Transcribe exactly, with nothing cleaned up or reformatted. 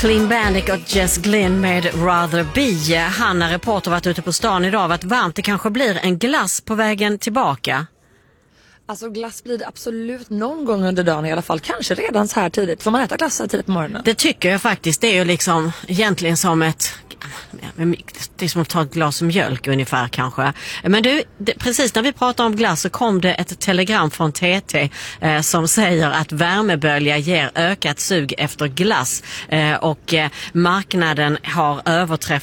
Clean Bandit och Jess Glynn med Rather Be. Han har reporter varit ute på stan idag. Varit varmt, det kanske blir en glass på vägen tillbaka. Alltså glass blir det absolut någon gång under dagen i alla fall. Kanske redan så här tidigt. Får man äta glass här tidigt på morgonen? Det tycker jag faktiskt. Det är ju liksom egentligen som ett... Det är som att ta ett glas mjölk ungefär kanske. Men du, det, precis när vi pratar om glass så kom det ett telegram från T T eh, som säger att värmebölja ger ökat sug efter glass. Eh, och eh, marknaden har överträffat